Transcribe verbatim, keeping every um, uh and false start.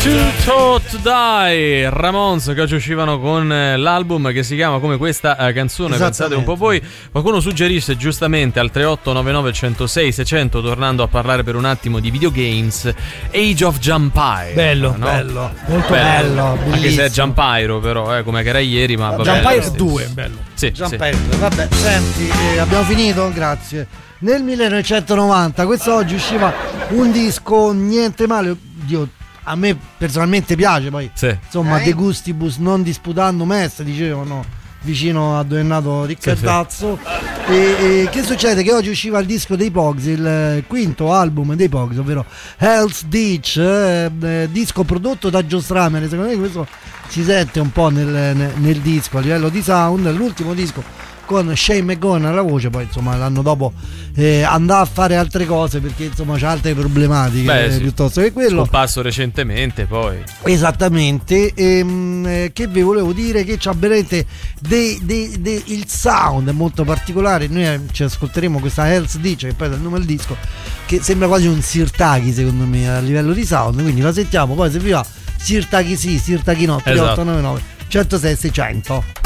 Too to Die, Ramones, che oggi uscivano con l'album che si chiama come questa canzone, pensate un po' voi. Qualcuno suggerisce giustamente al tre otto nove nove uno zero sei sei zero zero, tornando a parlare per un attimo di videogames, Age of Empires. Bello, no? bello, molto bello, bello anche se è Empire però, eh, come che era ieri, ma vabbè. Empire due, bello. Sì, Empire, sì. Vabbè, senti, eh, abbiamo finito? Grazie. Nel millenovecentonovanta, quest'oggi usciva un disco niente male, Dio, a me personalmente piace, poi sì. insomma, eh? De Gustibus non disputando mest, dicevano, vicino a dove è nato Riccardazzo. Sì, sì. E, e che succede? Che oggi usciva il disco dei Pogues, il quinto album dei Pogues, ovvero Hell's Ditch, eh, eh, disco prodotto da Joe Strummer. Secondo me questo si sente un po' nel, nel, nel disco a livello di sound. L'ultimo disco con Shane McGowan alla voce, poi insomma l'anno dopo eh, andava a fare altre cose perché insomma c'ha altre problematiche. Beh, eh, sì. Piuttosto che quello. Scomparso recentemente poi. Esattamente. Ehm, eh, che vi volevo dire? Che c'ha veramente dei, dei, dei, il sound è molto particolare. Noi eh, ci ascolteremo questa Hell's Ditch, che poi è il nome del disco, che sembra quasi un Sirtaki secondo me a livello di sound, quindi la sentiamo, poi se vi va Sirtaki sì, Sirtaki no. Tre otto nove nove uno zero sei sei zero zero.